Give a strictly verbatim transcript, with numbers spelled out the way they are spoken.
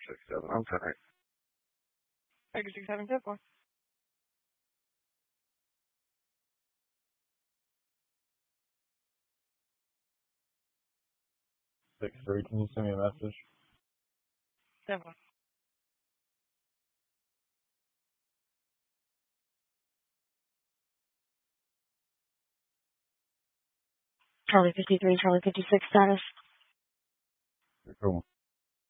six seven. I'm sorry. Baker six seven ten four. Six three. Can you send me a message? ten four. Charlie fifty three. Charlie fifty six status. Cool.